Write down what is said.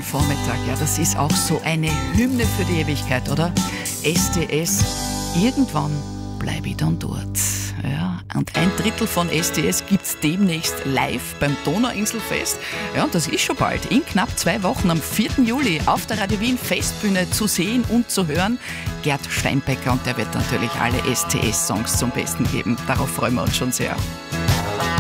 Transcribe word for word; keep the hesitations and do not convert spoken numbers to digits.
Vormittag. Ja, das ist auch so eine Hymne für die Ewigkeit, oder? S T S, irgendwann bleibe ich dann dort. Ja, und ein Drittel von S T S gibt's demnächst live beim Donauinselfest. Ja, und das ist schon bald. In knapp zwei Wochen, am vierten Juli, auf der Radio Wien Festbühne zu sehen und zu hören. Gerd Steinbecker, und der wird natürlich alle S T S-Songs zum Besten geben. Darauf freuen wir uns schon sehr.